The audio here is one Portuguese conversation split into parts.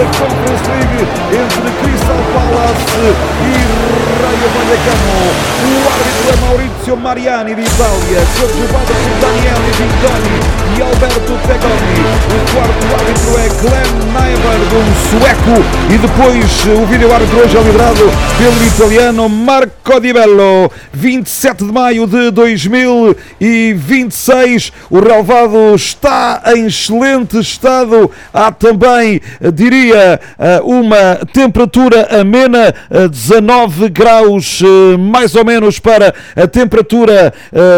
da Conference League entre Crystal Palace e Rayo Vallecano. O árbitro é Maurizio Mariani de Itália, coadjuvado por Daniele Vintoni e Alberto Pegoni. O quarto árbitro é Glenn Nyberg, um sueco, e depois o vídeo-árbitro hoje é liderado pelo italiano Marco Di Bello. 27 de maio de 2026, o relvado está em excelente estado. Há também, diria, uma temperatura amena, 19 graus mais ou menos para a temperatura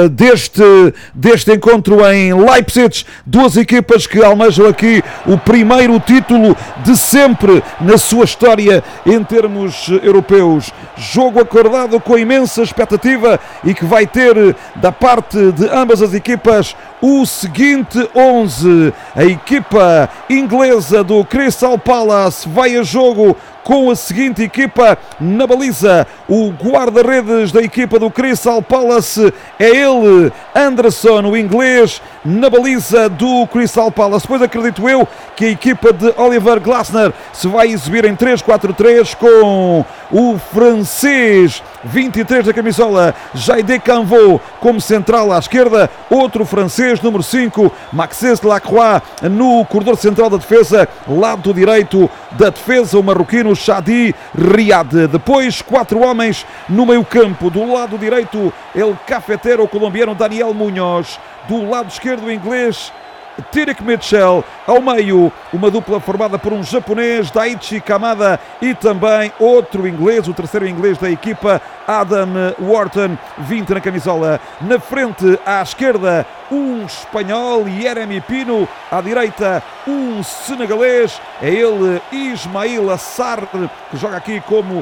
deste encontro em Leipzig. Duas equipas que almejam aqui o primeiro título de sempre na sua história em termos europeus. Jogo acordado com imensa expectativa e que vai ter da parte de ambas as equipas o seguinte 11. A equipa inglesa do Crystal Palace vai a jogo com a seguinte equipa na baliza. O guarda-redes da equipa do Crystal Palace é ele, Anderson, o inglês, na baliza do Crystal Palace. Pois acredito eu que a equipa de Oliver Glasner se vai exibir em 3-4-3 com o francês 23 da camisola, Jaide Canveau, como central à esquerda. Outro francês, número 5, Maxence Lacroix, no corredor central da defesa. Lado direito da defesa, o marroquino Shadi Riad. Depois, 4 homens no meio campo. Do lado direito, El Cafetero, o colombiano Daniel Muñoz. Do lado esquerdo, o inglês Tarek Mitchell. Ao meio, uma dupla formada por um japonês, Daichi Kamada, e também outro inglês, o terceiro inglês da equipa, Adam Wharton, 20 na camisola. Na frente, à esquerda, um espanhol, Yeremy Pino. À direita, um senegalês, é ele, Ismail Assar, que joga aqui como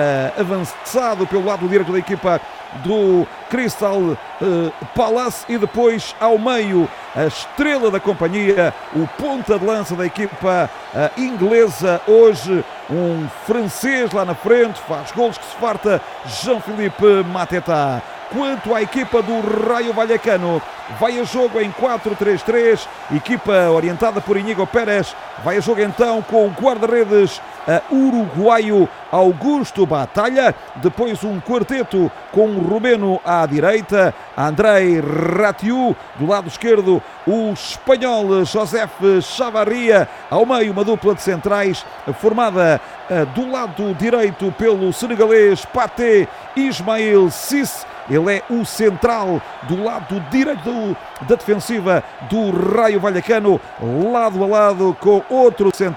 avançado pelo lado direito da equipa do Crystal Palace. E depois, ao meio, a estrela da companhia, o ponta de lança da equipa inglesa, hoje um francês lá na frente, faz golos que se farta, Jean-Philippe Mateta. Quanto à equipa do Rayo Vallecano, vai a jogo em 4-3-3, equipa orientada por Íñigo Pérez. Vai a jogo então com o guarda-redes uruguaio Augusto Batalha, depois um quarteto com o romeno à direita, Andrei Ratiu, do lado esquerdo o espanhol Josef Chavarria, ao meio uma dupla de centrais formada do lado direito pelo senegalês Pathé Ismail Cisse. Ele é o central do lado direito da defensiva do Rayo Vallecano, lado a lado com outro central.